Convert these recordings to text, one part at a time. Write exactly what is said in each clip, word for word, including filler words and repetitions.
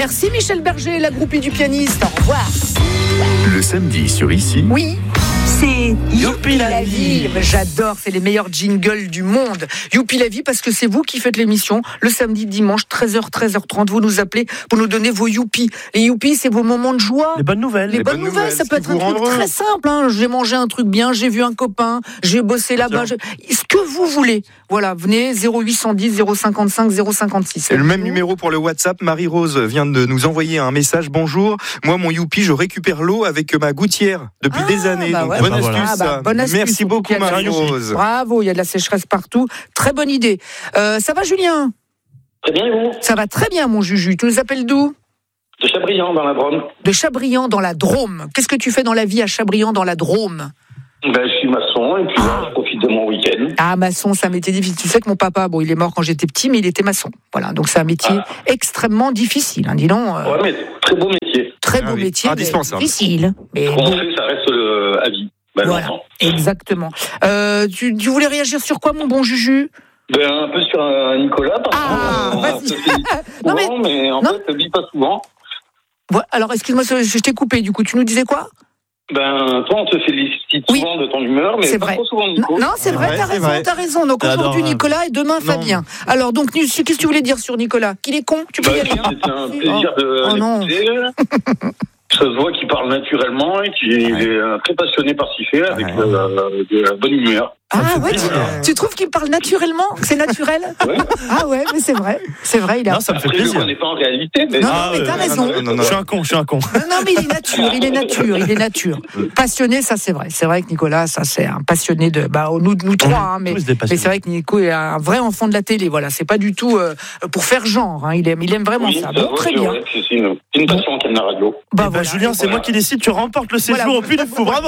Merci Michel Berger, la groupie du pianiste. Au revoir. Le samedi sur Ici. Oui. C'est Youpi la vie. J'adore, c'est les meilleurs jingles du monde. Youpi la vie, parce que c'est vous qui faites l'émission le samedi, dimanche, treize heures, treize heures trente. Vous nous appelez pour nous donner vos youpi. Les youpi, c'est vos moments de joie. Les bonnes nouvelles. Les, les bonnes, bonnes nouvelles, nouvelles, ça peut être un truc heureux. Très simple. Hein. J'ai mangé un truc bien, j'ai vu un copain, j'ai bossé là-bas. Je... Ce que vous voulez. Voilà, venez, zéro huit cent dix, zéro cinquante-cinq, zéro cinquante-six. Et le même numéro pour le WhatsApp. Marie-Rose vient de nous envoyer un message. Bonjour, moi mon youpi, je récupère l'eau avec ma gouttière depuis ah, des années. Bah Donc, ouais. bonne, bah astuce, voilà. ah bah, bonne astuce. Merci beaucoup Marie-Rose. Bravo, il y a de la sécheresse partout. Très bonne idée. Euh, ça va Julien ? Très bien et vous ? Ça va très bien mon Juju. Tu nous appelles d'où ? De Chabriand dans la Drôme. De Chabriand dans la Drôme. Qu'est-ce que tu fais dans la vie à Chabriand dans la Drôme ? Ben, je suis maçon et puis ah. là, je profite de mon week-end. Ah, maçon, c'est un métier difficile. Tu sais que mon papa, bon, il est mort quand j'étais petit, mais il était maçon. Voilà, donc c'est un métier ah. extrêmement difficile. Hein, dis donc. Euh... Ouais, mais très beau métier. Très ah, beau oui. métier, indispensable. Difficile. Mais bon, bon. Ça reste euh, à vie. Ben, voilà, longtemps. Exactement. Euh, tu, tu voulais réagir sur quoi, mon bon Juju ? Ben, un peu sur euh, Nicolas, par ah, contre. Vas-y. Souvent, non, mais, mais en non. fait, ça ne vit pas souvent. Voilà, alors, excuse-moi, je t'ai coupé, du coup. Tu nous disais quoi ? Ben, toi, on te félicite oui. souvent de ton humeur, mais c'est pas vrai. trop souvent, Nico. Non, c'est vrai, ouais, t'as c'est raison, vrai. t'as raison. Donc aujourd'hui, Nicolas et demain, non. Fabien. Alors, donc, qu'est-ce que tu voulais dire sur Nicolas ? Qu'il est con ? Tu peux bah, y aller. C'est un plaisir oh. de oh, l'écouter. Ça se voit qu'il parle naturellement et qu'il ouais. est très passionné par ce qu'il fait, avec ouais. euh, de la bonne humeur. Ah ouais, tu, tu trouves qu'il parle naturellement ? Que c'est naturel ? Ouais. Ah ouais, mais c'est vrai. C'est vrai, il a... Non, ça me fait Après, plaisir. On n'est pas en réalité, mais... Non, ah, non, mais t'as euh, raison. Non, non, non, non. Je suis un con, je suis un con. Non, non, mais il est nature, il est nature, il est nature. Passionné, ça c'est vrai. C'est vrai que Nicolas, ça c'est un passionné de... Bah, nous, nous trois, hein, mais, mais c'est vrai que Nico est un vrai enfant de la télé. Voilà, c'est pas du tout euh, pour faire genre. Hein. Il, aime, il aime vraiment oui, ça. ça. Bon, très bien. C'est une, une passion qui aime la radio. Bah, bah, voilà. Julien, c'est voilà. moi qui décide. Tu remportes le séjour voilà. au Puy du Fou. Bravo.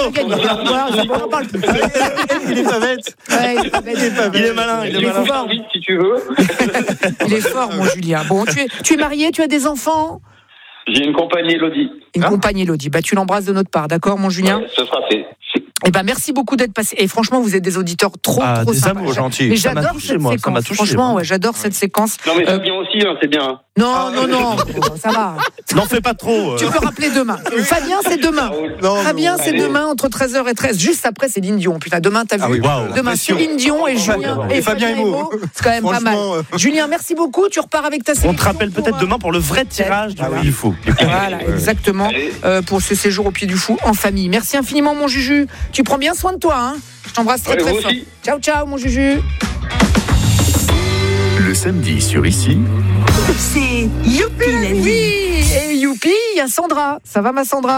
Il est pas bête. Il est malin, il est malin. Fort, vite, si tu veux. Il est fort, mon Julien. Bon, tu es, tu es marié, tu as des enfants ? J'ai une compagne Élodie. Une hein compagne Élodie. Bah, tu l'embrasses de notre part, d'accord, mon Julien ? Ouais, ce sera fait. Eh ben, merci beaucoup d'être passé. Et franchement, vous êtes des auditeurs trop, ah, trop des sympas. Amours gentils. Mais j'adore touché, cette moi. séquence. Ça m'a touché, franchement, moi. ouais, j'adore cette séquence. Non, mais euh... Fabien aussi, hein, c'est bien. Non, ah, non, non, non, ça va. N'en fais pas trop. Euh... Tu peux rappeler demain. Fabien, c'est demain. Non, Fabien, c'est allez. Demain entre treize heures et treize. Juste après, c'est Céline Dion. Putain, demain, t'as vu ah oui, wow. Demain, Céline Dion et Julien et, et Fabien Emo. C'est quand même pas mal. Euh... Julien, merci beaucoup. Tu repars avec ta sélection. On te rappelle peut-être demain pour le vrai tirage du Puy du Fou. Voilà, exactement. Pour ce séjour au Puy du Fou en famille. Merci infiniment, mon Juju. Tu prends bien soin de toi, hein. Je t'embrasse très, très fort. Ciao, ciao, mon Juju. Le samedi sur Ici. C'est Youpi la vie. Oui, et Youpi, il y a Sandra. Ça va, ma Sandra ?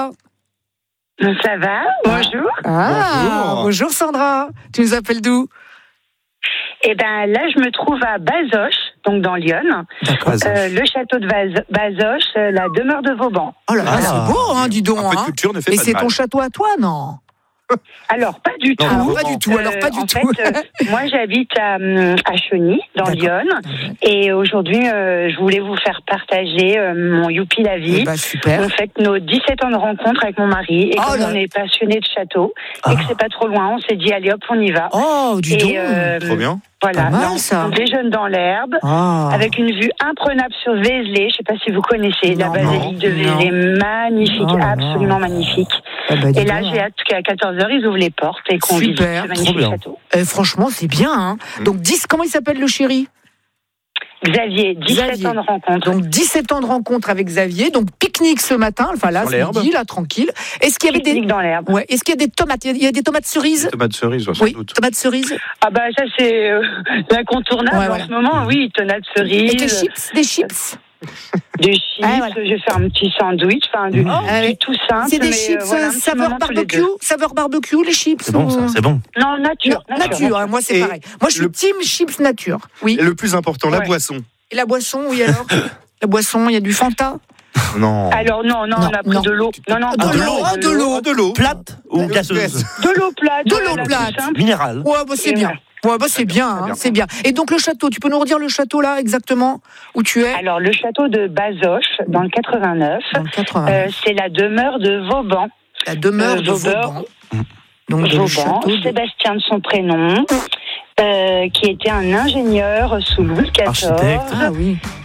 Ça va, bonjour. Ah, bonjour. Bonjour Sandra. Tu nous appelles d'où ? Eh ben là, je me trouve à Bazoches, donc dans Lyon. Euh, le château de Vaz- Bazoches, la demeure de Vauban. Oh là là, ah. c'est beau, hein, dis donc. Un peu de hein. culture ne fait et pas c'est de ton mal. château à toi, non ? Alors, pas du tout. Alors, pas du tout. Alors, pas du euh, en tout. fait, euh, moi, j'habite à, à Cheny, dans D'accord. Lyon. Et aujourd'hui, euh, je voulais vous faire partager euh, mon Youpi la vie. Eh ben, super. On fête nos dix-sept ans de rencontre avec mon mari. Et oh comme là. On est passionné de château, ah. et que c'est pas trop loin, on s'est dit, allez hop, on y va. Oh, du donc. Euh, trop bien. Voilà, mal, là, on, ça. on déjeune dans l'herbe, ah. avec une vue imprenable sur Vézelay. Je sais pas si vous connaissez, non, la basilique de Vézelay, magnifique, oh, absolument non. magnifique. Ah bah, et là, donc. J'ai hâte qu'à quatorze heures, ils ouvrent les portes et qu'on visite ce magnifique château. Euh, franchement, c'est bien. Hein. Mm. Donc, dix, comment il s'appelle le chéri ? Xavier, dix-sept Xavier. ans de rencontre. Donc dix-sept ans de rencontre avec Xavier. Donc pique-nique ce matin, enfin là, ce midi, là, tranquille. Est-ce qu'il y avait pique-nique des dans l'herbe. Ouais. Est-ce qu'il y a des tomates ? Il y a des tomates cerises. Des tomates cerises, sans oui, doute. Tomates cerises. Ah bah ça c'est euh, l'incontournable ouais, en voilà. ce moment. Oui, tomates cerises. Et des chips, des chips. Des chips. Ah, voilà. Je vais faire un petit sandwich, enfin du, oh, du tout simple. C'est des mais, chips euh, voilà, saveur barbecue, saveur barbecue, les chips. C'est bon, ça, c'est bon. Non, nature. Non, nature. nature. Hein, moi c'est et pareil. Moi je suis le... team chips nature. Oui. Et le plus important, la ouais. boisson. Et la boisson, oui alors. La boisson, il y a du Fanta. Non. Alors non, non, non, on a pris non. de l'eau. Non, non, de, de l'eau, ah, de l'eau, de l'eau. Plate ou gazeuse ? De l'eau plate. De l'eau plate. Minérale. Ouais, bah c'est bien. Ouais, bah c'est bien, hein, c'est bien. Et donc le château, tu peux nous redire le château là exactement où tu es ? Alors le château de Bazoches dans le quatre-vingt-neuf. Dans le quatre-vingt-neuf. Euh, c'est la demeure de Vauban. La demeure euh, de Vauban. Donc de Vauban. De... Sébastien de son prénom, euh, qui était un ingénieur sous Louis quatorze. Architecte. Ah oui.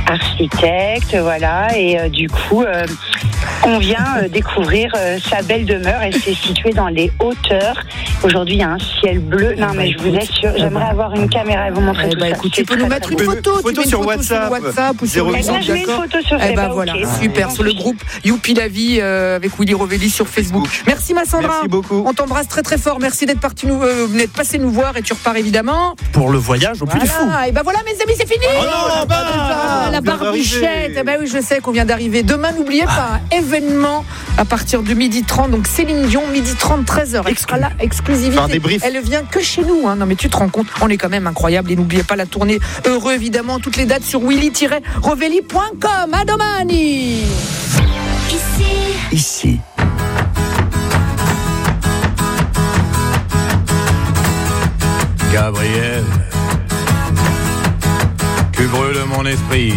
architecte, voilà, et euh, du coup, euh, on vient euh, découvrir euh, sa belle demeure. Elle s'est située dans les hauteurs. Aujourd'hui, il y a un ciel bleu. Non, mais je vous assure, j'aimerais avoir une caméra et vous montrer Eh tout bah, ça. écoute, C'est tu peux très, nous mettre très une beau. photo, Photo tu mets une sur photo WhatsApp. sur WhatsApp ou sur zéro Eh huit ben, je mets une d'accord. photo sur Eh ben Facebook. voilà, ok. super, sur le groupe Youpi la vie euh, avec Willy Rovelli sur Facebook. Facebook. Merci ma Sandra. Merci beaucoup. On t'embrasse très très fort. Merci d'être parti nous, euh, d'être passé nous voir et tu repars évidemment. Pour le voyage au Puy du Fou. Voilà, et ben voilà mes amis, c'est fini. Oh non, la barre Ah, la on vient barbichette. d'arriver. Eh ben oui, je sais qu'on vient d'arriver. Demain, n'oubliez pas, un événement à partir de midi trente. Donc Céline Dion, midi trente, treize heures. Elle sera là, exclusivité. Enfin, un débrief. Elle vient que chez nous. Hein. Non mais tu te rends compte, on est quand même incroyable. Et n'oubliez pas la tournée Heureux, évidemment. Toutes les dates sur willy tiret rovelli point com. À domani. Ici. Gabriel, tu brûles mon esprit.